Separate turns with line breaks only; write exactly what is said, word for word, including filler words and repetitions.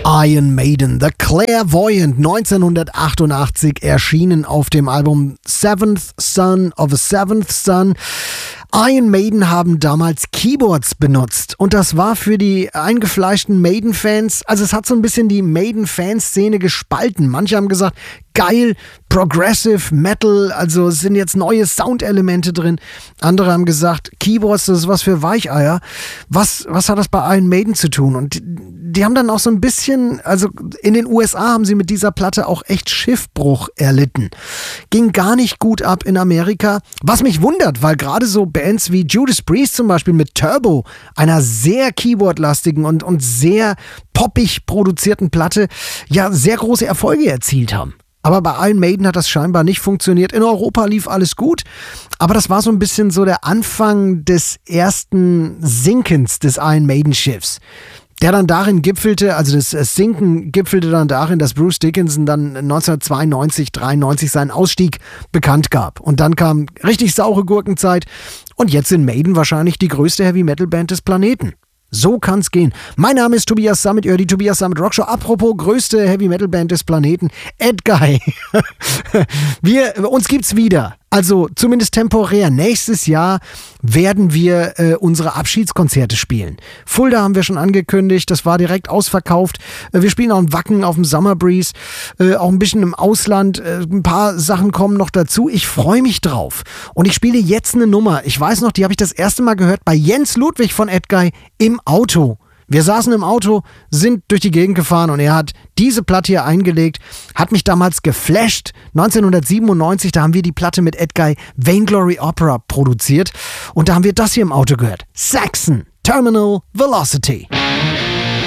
Iron Maiden, The Clairvoyant, neunzehnhundertachtundachtzig erschienen auf dem Album Seventh Son of a Seventh Son. Iron Maiden haben damals Keyboards benutzt und das war für die eingefleischten Maiden-Fans, also es hat so ein bisschen die Maiden-Fanszene gespalten. Manche haben gesagt, geil, Progressive Metal, also es sind jetzt neue Soundelemente drin. Andere haben gesagt, Keyboards, das ist was für Weicheier. Was, was hat das bei Iron Maiden zu tun? Und die, die haben dann auch so ein bisschen, also in den U S A haben sie mit dieser Platte auch echt Schiffbruch erlitten. Ging gar nicht gut ab in Amerika, was mich wundert, weil gerade so Bands wie Judas Priest zum Beispiel mit Turbo, einer sehr Keyboard-lastigen und, und sehr poppig produzierten Platte, ja sehr große Erfolge erzielt haben. Aber bei Iron Maiden hat das scheinbar nicht funktioniert. In Europa lief alles gut, aber das war so ein bisschen so der Anfang des ersten Sinkens des Iron Maiden Schiffs. Der dann darin gipfelte, also das Sinken gipfelte dann darin, dass Bruce Dickinson dann neunzehnhundertzweiundneunzig, dreiundneunzig seinen Ausstieg bekannt gab. Und dann kam richtig saure Gurkenzeit und jetzt sind Maiden wahrscheinlich die größte Heavy-Metal-Band des Planeten. So kann's gehen. Mein Name ist Tobias Sammet, ihr hört die Tobias Sammet Rockshow. Apropos größte Heavy-Metal-Band des Planeten, Edguy. Wir, uns gibt's wieder. Also zumindest temporär. Nächstes Jahr werden wir äh, unsere Abschiedskonzerte spielen. Fulda haben wir schon angekündigt, das war direkt ausverkauft. Äh, wir spielen auch in Wacken auf dem Summer Breeze, äh, auch ein bisschen im Ausland. Äh, ein paar Sachen kommen noch dazu. Ich freue mich drauf. Und ich spiele jetzt eine Nummer. Ich weiß noch, die habe ich das erste Mal gehört bei Jens Ludwig von Edguy im Auto. Wir saßen im Auto, sind durch die Gegend gefahren und er hat diese Platte hier eingelegt, hat mich damals geflasht. neunzehnhundertsiebenundneunzig, da haben wir die Platte mit Edguy Vainglory Opera produziert und da haben wir das hier im Auto gehört. Saxon, Terminal Velocity.